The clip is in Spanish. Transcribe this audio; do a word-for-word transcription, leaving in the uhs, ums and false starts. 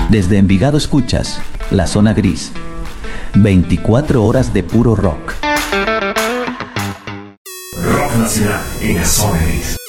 Desde Envigado escuchas La Zona Gris. veinticuatro horas de puro rock. Rock nacional en La Zona Gris.